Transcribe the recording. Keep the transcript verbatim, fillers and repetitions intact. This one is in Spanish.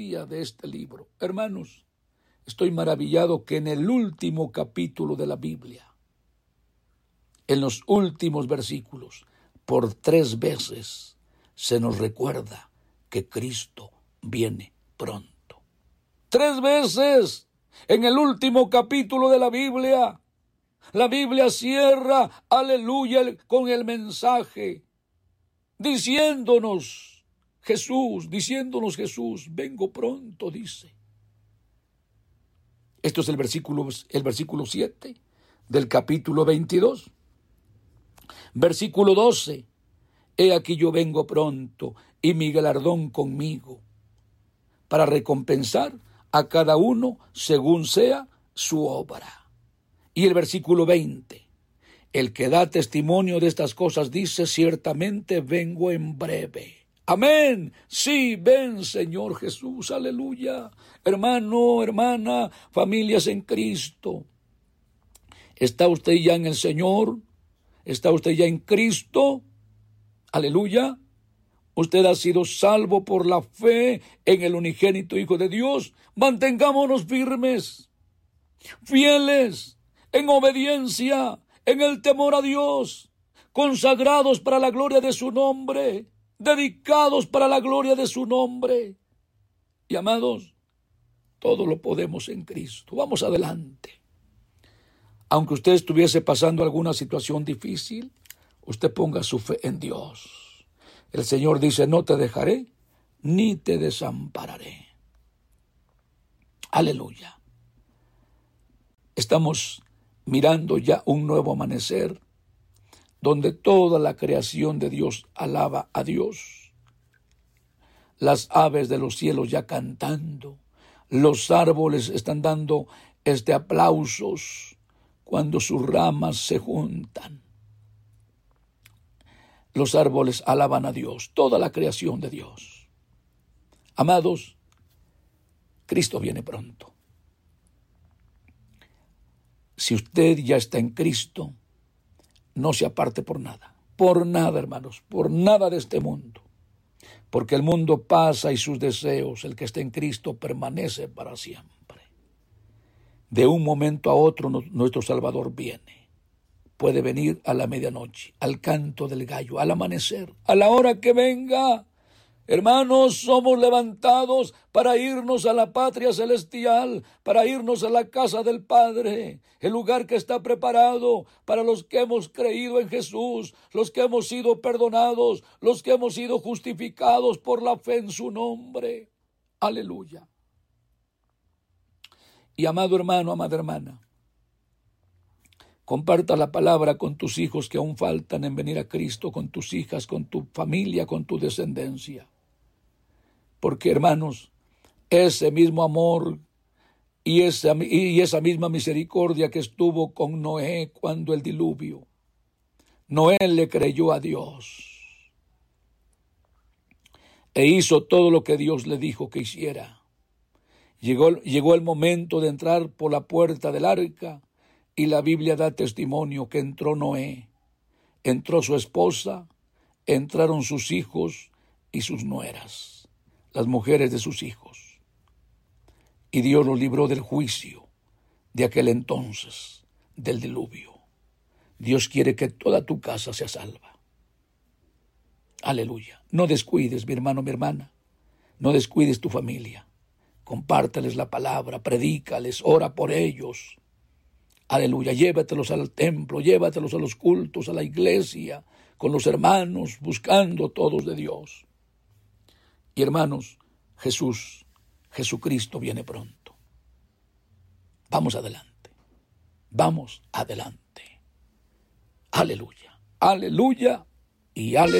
de este libro. Hermanos, estoy maravillado que en el último capítulo de la Biblia, en los últimos versículos, por tres veces se nos recuerda que Cristo viene pronto. Tres veces en el último capítulo de la Biblia. La Biblia cierra, aleluya, con el mensaje, diciéndonos Jesús, diciéndonos Jesús, vengo pronto, dice. Esto es el versículo, el versículo siete del capítulo veintidós. Versículo doce. He aquí yo vengo pronto y mi galardón conmigo, para recompensar a cada uno según sea su obra. Y el versículo veinte. El que da testimonio de estas cosas dice, ciertamente vengo en breve. Amén. Sí, ven, Señor Jesús. Aleluya. Hermano, hermana, familias en Cristo. ¿Está usted ya en el Señor? ¿Está usted ya en Cristo? Aleluya. Usted ha sido salvo por la fe en el unigénito Hijo de Dios. Mantengámonos firmes, fieles, en obediencia, en el temor a Dios, consagrados para la gloria de su nombre, dedicados para la gloria de su nombre. Y amados, todo lo podemos en Cristo. Vamos adelante. Aunque usted estuviese pasando alguna situación difícil, usted ponga su fe en Dios. El Señor dice, no te dejaré ni te desampararé. Aleluya. Estamos mirando ya un nuevo amanecer, donde toda la creación de Dios alaba a Dios. Las aves de los cielos ya cantando, los árboles están dando este aplausos cuando sus ramas se juntan. Los árboles alaban a Dios, toda la creación de Dios. Amados, Cristo viene pronto. Si usted ya está en Cristo, no se aparte por nada, por nada, hermanos, por nada de este mundo. Porque el mundo pasa y sus deseos, el que está en Cristo permanece para siempre. De un momento a otro nuestro Salvador viene. Puede venir a la medianoche, al canto del gallo, al amanecer, a la hora que venga. Hermanos, somos levantados para irnos a la patria celestial, para irnos a la casa del Padre, el lugar que está preparado para los que hemos creído en Jesús, los que hemos sido perdonados, los que hemos sido justificados por la fe en su nombre. Aleluya. Y amado hermano, amada hermana, comparta la palabra con tus hijos que aún faltan en venir a Cristo, con tus hijas, con tu familia, con tu descendencia. Porque, hermanos, ese mismo amor y esa, y esa misma misericordia que estuvo con Noé cuando el diluvio, Noé le creyó a Dios e hizo todo lo que Dios le dijo que hiciera. Llegó, llegó el momento de entrar por la puerta del arca y la Biblia da testimonio que entró Noé, entró su esposa, entraron sus hijos y sus nueras, las mujeres de sus hijos. Y Dios los libró del juicio de aquel entonces, del diluvio. Dios quiere que toda tu casa sea salva. Aleluya. No descuides, mi hermano, mi hermana. No descuides tu familia. Compárteles la palabra, predícales, ora por ellos. Aleluya. Llévatelos al templo, llévatelos a los cultos, a la iglesia, con los hermanos, buscando todos de Dios. Y hermanos, Jesús, Jesucristo viene pronto. Vamos adelante. Vamos adelante. Aleluya. Aleluya y aleluya.